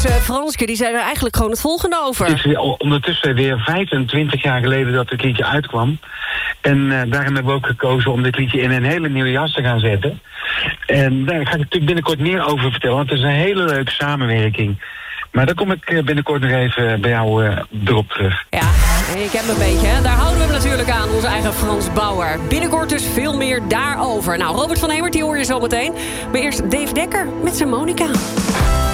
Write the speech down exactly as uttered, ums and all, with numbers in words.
uh, Franske, die zei er eigenlijk gewoon het volgende over. Het is ondertussen weer vijfentwintig jaar geleden dat dit liedje uitkwam. En uh, daarom hebben we ook gekozen om dit liedje in een hele nieuwe jas te gaan zetten. En daar ga ik natuurlijk binnenkort meer over vertellen, want het is een hele leuke samenwerking. Maar daar kom ik binnenkort nog even bij jou uh, erop terug. Ja, ik heb hem een beetje, hè. Daar houden we hem natuurlijk aan, onze eigen Frans Bauer. Binnenkort dus veel meer daarover. Nou, Robert van Hemert, die hoor je zo meteen. Maar eerst Dave Dekker met zijn Monica.